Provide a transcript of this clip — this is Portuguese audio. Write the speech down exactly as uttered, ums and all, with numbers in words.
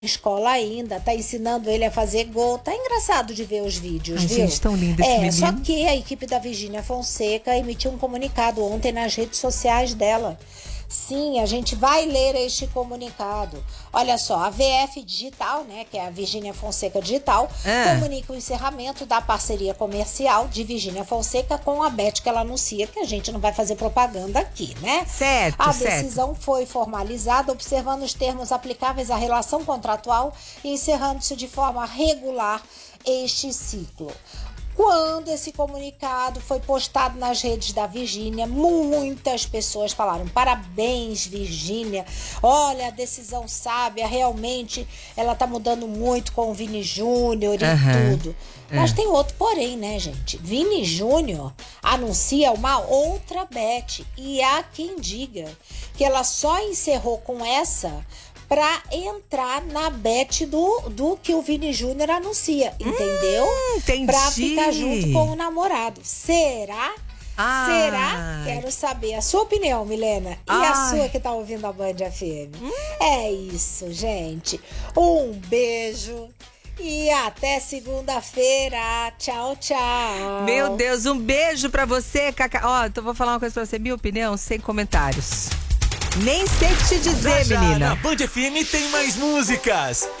escola ainda, tá ensinando ele a fazer gol. Tá engraçado de ver os vídeos, Ai, viu? gente, tão lindo esse é, menino. Só que a equipe da Virgínia Fonseca emitiu um comunicado ontem nas redes sociais dela. Sim, a gente vai ler este comunicado. Olha só, a V F Digital, né, que é a Virgínia Fonseca Digital, Ah. comunica o encerramento da parceria comercial de Virgínia Fonseca com a Bet, que ela anuncia, que a gente não vai fazer propaganda aqui, né? Certo, A certo. decisão foi formalizada observando os termos aplicáveis à relação contratual e encerrando-se de forma regular este ciclo. Quando esse comunicado foi postado nas redes da Virgínia, muitas pessoas falaram: parabéns, Virgínia, olha, a decisão sábia, realmente ela tá mudando muito com o Vini Júnior e Aham. tudo. Mas tem outro porém, né, gente? Vini Júnior anuncia uma outra bet, e há quem diga que ela só encerrou com essa pra entrar na bet do, do que o Vini Júnior anuncia, entendeu? Hum, entendi. Pra ficar junto com o namorado. Será? Ai. Será? Quero saber a sua opinião, Milena. E Ai. a sua que tá ouvindo a Band F M. Hum. É isso, gente. Um beijo. E até segunda-feira. Tchau, tchau. Meu Deus, um beijo pra você, Cacá. Ó, então vou falar uma coisa pra você. Minha opinião, sem comentários. Nem sei o que te dizer, Já, já, menina. na Band F M tem mais músicas.